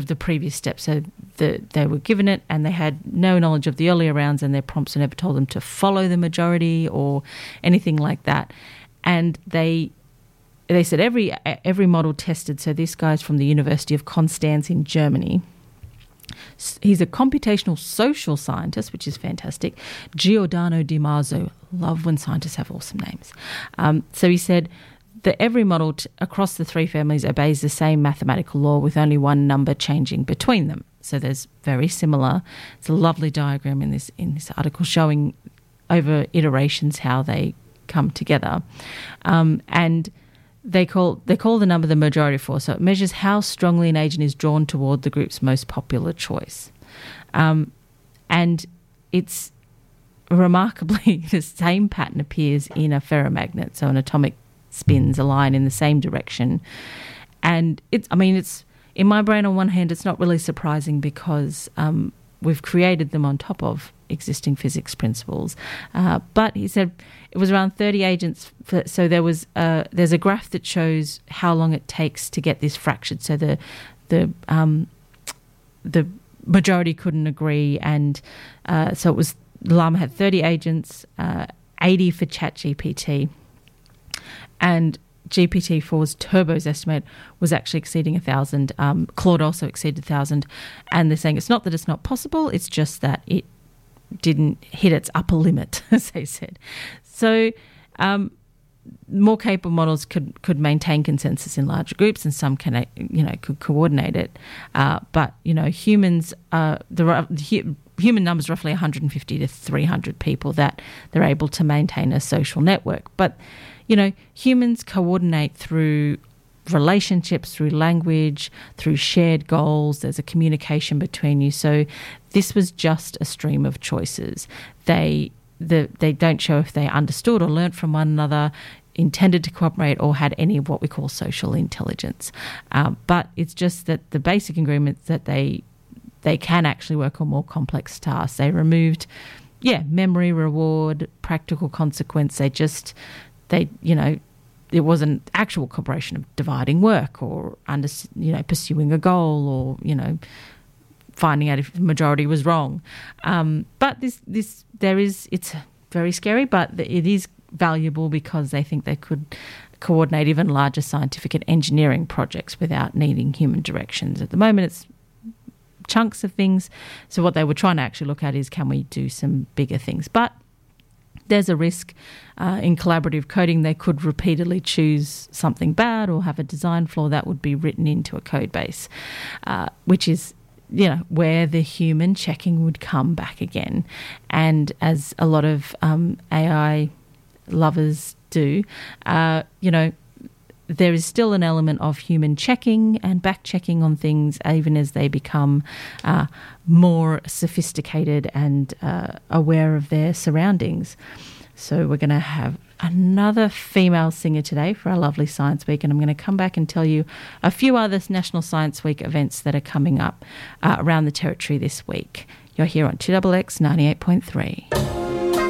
the previous step. So they were given it and they had no knowledge of the earlier rounds, and their prompts never told them to follow the majority or anything like that. And they said every model tested. So this guy's from the University of Konstanz in Germany. He's a computational social scientist, which is fantastic. Giordano Di Marzo. Love when scientists have awesome names. So he said that every model across the three families obeys the same mathematical law with only one number changing between them. So there's very similar. It's a lovely diagram in this article showing over iterations how they come together. And they call the number the majority force. So it measures how strongly an agent is drawn toward the group's most popular choice. And it's remarkably the same pattern appears in a ferromagnet. So an atomic spins a line in the same direction. And it's in my brain, on one hand, it's not really surprising because we've created them on top of existing physics principles. But he said it was around 30 agents. So there's a graph that shows how long it takes to get this fractured. So the majority couldn't agree, and so it was Llama had 30 agents, 80 for ChatGPT, and GPT-4's Turbo's estimate was actually exceeding 1,000. Claude also exceeded 1,000, and they're saying it's not that it's not possible, it's just that it didn't hit its upper limit, as they said. So more capable models could maintain consensus in larger groups, and some can, could coordinate it. But humans, human numbers roughly 150 to 300 people that they're able to maintain a social network. But humans coordinate through relationships, through language, through shared goals. There's a communication between you. So this was just a stream of choices. They don't show if they understood or learnt from one another, intended to cooperate, or had any of what we call social intelligence. But it's just that the basic agreements that they can actually work on more complex tasks. They removed, memory, reward, practical consequence. It wasn't actual cooperation of dividing work or pursuing a goal or finding out if the majority was wrong. But it's very scary, but it is valuable because they think they could coordinate even larger scientific and engineering projects without needing human directions. At the moment, it's chunks of things. So what they were trying to actually look at is, can we do some bigger things? But there's a risk in collaborative coding. They could repeatedly choose something bad or have a design flaw that would be written into a code base, which is where the human checking would come back again. And as a lot of AI lovers do, there is still an element of human checking and back-checking on things, even as they become more sophisticated and aware of their surroundings. So we're going to have another female singer today for our lovely Science Week, and I'm going to come back and tell you a few other National Science Week events that are coming up around the Territory this week. You're here on 2XX 98.3.